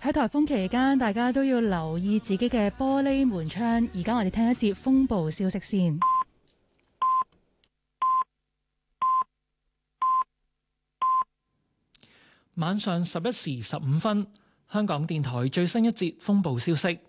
喺颱風期間，大家都要留意自己嘅玻璃門窗。而家我哋聽一節風暴消息先。 晚上11時15分，香港電台最新一節風暴消息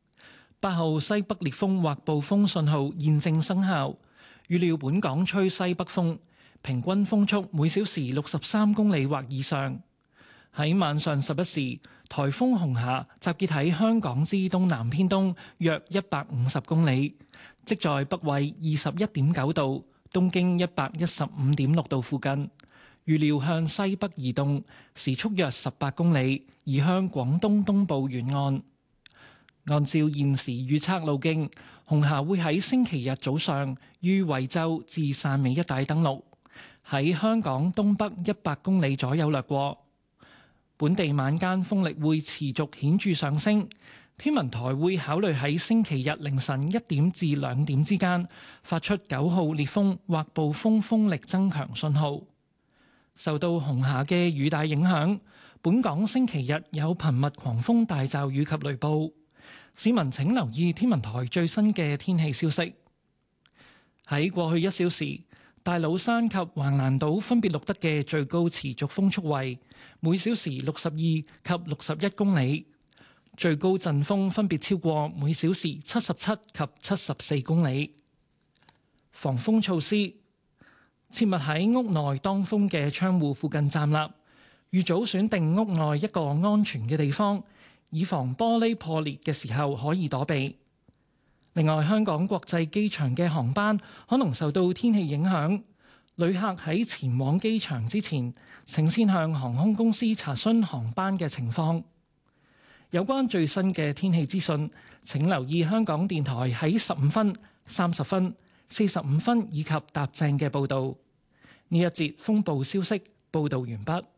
：8號西北烈風或暴風信號現正生效，預料本港吹西北風，平均風速每小時63公里或以上。喺晚上11時，颱風紅霞集結喺香港之東南偏東約150公里，即在北緯21.9度、東經115.6度附近。預料向西北移動，時速約18公里，移向廣東東部沿岸。按照現時預測路徑，紅霞會喺星期日早上於惠州至汕尾一帶登陸，喺香港東北100公里左右掠過。本地晚間風力會持續顯著上升，天文台會考慮喺星期日凌晨1點至2點之間發出9號烈風或暴風風力增強信號。受到紅霞嘅雨帶影響，本港星期日有頻密狂風大驟雨及雷暴，市民請留意天文台最新嘅天氣消息。喺過去1小時，大老山及橫瀾島分別錄得嘅最高持續風速為每小時62及61公里，最高陣風分別超過每小時77及74公里。防風措施：切勿喺屋內當風嘅窗戶附近站立，預早選定屋內一個安全嘅地方，以防玻璃破裂嘅時候可以躲避。另外，香港國際機場嘅航班可能受到天氣影響，旅客喺前往機場之前，請先向航空公司查詢航班嘅情況。有關最新嘅天氣資訊，請留意香港電台喺15分、30分、45分以及踏正嘅報導。呢一節風暴消息報導完畢。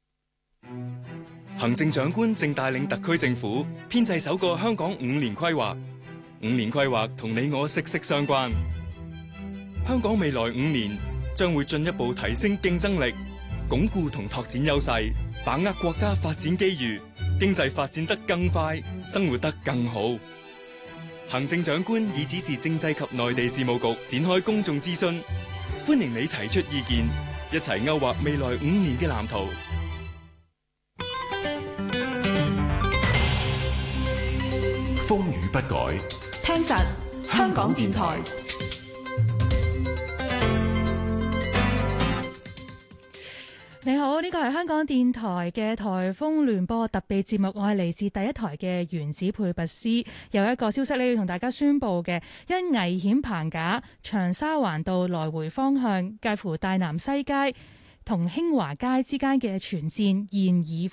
行政長官正帶領特區政府編製首個香港5年規劃，5年規劃同你我息息相關。香港未來5年將會進一步提升競爭力，鞏固同拓展優勢，把握國家發展機遇，經濟發展得更快，生活得更好。行政長官已指示政制及內地事務局展開公眾諮詢，歡迎你提出意見，一齊勾畫未來5年嘅藍圖。 風雨不改， 聽實香港電台。 你好，呢個係香港電台嘅颱風聯播特備節目，我係嚟自第一台嘅原子佩拔斯。有一個消息呢，要同大家宣佈嘅，因危險棚架長沙灣道來回方向介乎大南西街同興華街之間嘅全線現已